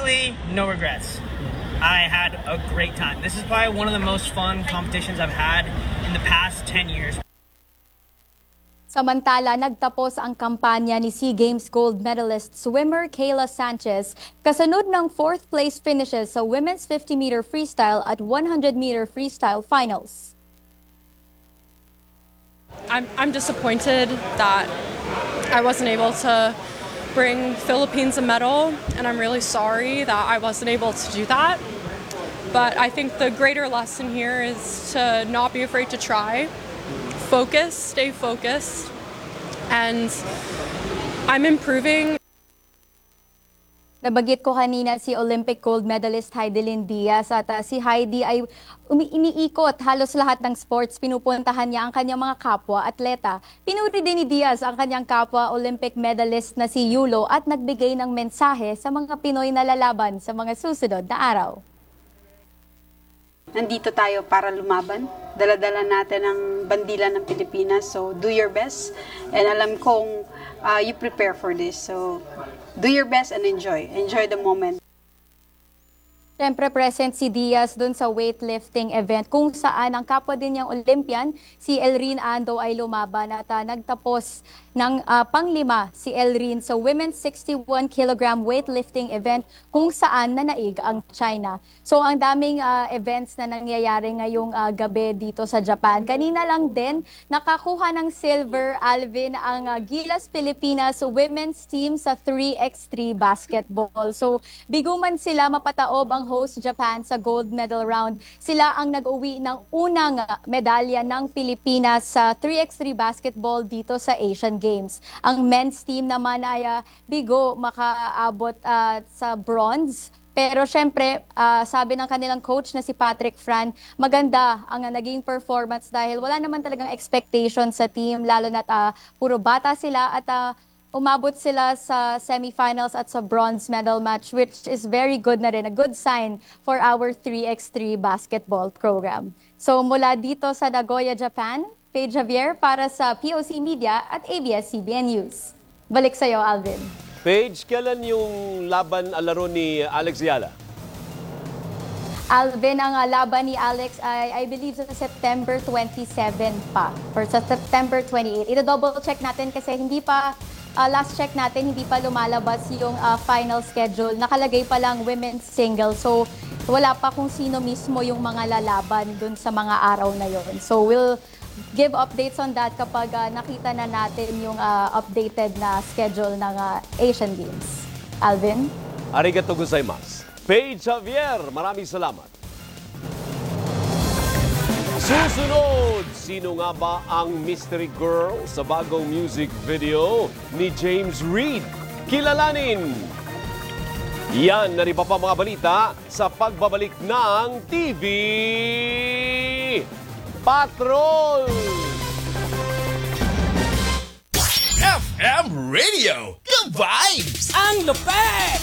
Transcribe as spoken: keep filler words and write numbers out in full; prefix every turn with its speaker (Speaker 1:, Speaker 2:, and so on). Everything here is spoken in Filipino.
Speaker 1: Honestly, no regrets. I had a great time. This is probably one of the most fun competitions I've had in the past ten years.
Speaker 2: Samantala, nagtapos ang kampanya ni SEA Games gold medalist swimmer Kayla Sanchez kasunod ng fourth place finishes sa women's fifty meter freestyle at one hundred meter freestyle finals.
Speaker 3: I'm, I'm disappointed that I wasn't able to bring Philippines a medal, and I'm really sorry that I wasn't able to do that. But I think the greater lesson here is to not be afraid to try. Focus, stay focused, and I'm improving.
Speaker 2: Nabanggit ko kanina si Olympic gold medalist Heidelin Diaz at uh, si Heidi ay umi- iniikot halos lahat ng sports. Pinupuntahan niya ang kanyang mga kapwa atleta. Pinuri din ni Diaz ang kanyang kapwa Olympic medalist na si Yulo at nagbigay ng mensahe sa mga Pinoy na lalaban sa mga susunod na araw.
Speaker 4: Nandito tayo para lumaban. Dala-dala natin ang bandila ng Pilipinas. So, do your best. And alam kong uh, you prepare for this. So, do your best and enjoy. Enjoy the moment.
Speaker 2: Siyempre present si Diaz dun sa weightlifting event kung saan ang kapwa din niyang Olympian, si Elrin Ando ay lumaban at uh, nagtapos ng uh, panglima si Elrin sa women's sixty-one kilogram weightlifting event kung saan nanaig ang China. So ang daming uh, events na nangyayari ngayong uh, gabi dito sa Japan. Kanina lang din nakakuha ng silver Alvin ang uh, Gilas Pilipinas women's team sa three by three basketball. So bigo man sila mapataob ang host Japan sa gold medal round. Sila ang nag-uwi ng unang medalya ng Pilipinas sa three by three basketball dito sa Asian Games. Ang men's team naman ay uh, bigo makaabot uh, sa bronze. Pero syempre, uh, sabi ng kanilang coach na si Patrick Fran, maganda ang uh, naging performance dahil wala naman talagang expectation sa team, lalo na't uh, puro bata sila at uh, umabot sila sa semifinals at sa bronze medal match, which is very good na rin, a good sign for our three by three basketball program. So mula dito sa Nagoya, Japan, Paige Javier para sa P O C Media at A B S C B N News. Balik sa'yo, Alvin.
Speaker 5: Paige, kailan yung laban alaro ni Alex Yala?
Speaker 2: Alvin, ang uh, laban ni Alex ay I believe sa September twenty-seven pa or sa September twenty-eight. Ito-double check natin kasi hindi pa Uh, last check natin, hindi pa lumalabas yung uh, final schedule. Nakalagay pa lang women's single. So, wala pa kung sino mismo yung mga lalaban dun sa mga araw na yon. So, we'll give updates on that kapag uh, nakita na natin yung uh, updated na schedule ng uh, Asian Games. Alvin?
Speaker 5: Arigato gozaimasu. Paige Javier, maraming salamat. Susunod, sino nga ba ang mystery girl sa bagong music video ni James Reid? Kilalanin! Yan na rin pa pa mga balita sa pagbabalik ng T V Patrol!
Speaker 6: F M Radio, good vibes!
Speaker 7: Ang lupet!